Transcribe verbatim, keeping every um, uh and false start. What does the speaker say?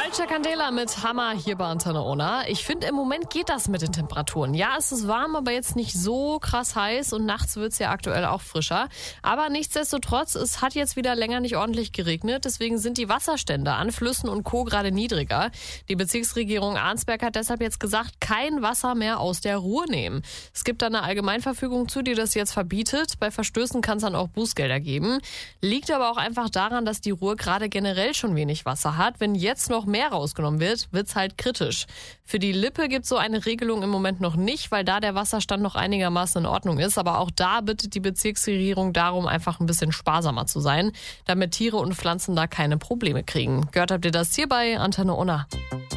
Deutscher Candela mit Hammer hier bei Antenne Ona. Ich finde, im Moment geht das mit den Temperaturen. Ja, es ist warm, aber jetzt nicht so krass heiß und nachts wird es ja aktuell auch frischer. Aber nichtsdestotrotz, es hat jetzt wieder länger nicht ordentlich geregnet. Deswegen sind die Wasserstände an Flüssen und Co. gerade niedriger. Die Bezirksregierung Arnsberg hat deshalb jetzt gesagt, kein Wasser mehr aus der Ruhr nehmen. Es gibt da eine Allgemeinverfügung zu, die das jetzt verbietet. Bei Verstößen kann es dann auch Bußgelder geben. Liegt aber auch einfach daran, dass die Ruhr gerade generell schon wenig Wasser hat. Wenn jetzt noch mehr rausgenommen wird, wird's halt kritisch. Für die Lippe gibt's so eine Regelung im Moment noch nicht, weil da der Wasserstand noch einigermaßen in Ordnung ist. Aber auch da bittet die Bezirksregierung darum, einfach ein bisschen sparsamer zu sein, damit Tiere und Pflanzen da keine Probleme kriegen. Gehört habt ihr das hier bei Antenne Ona.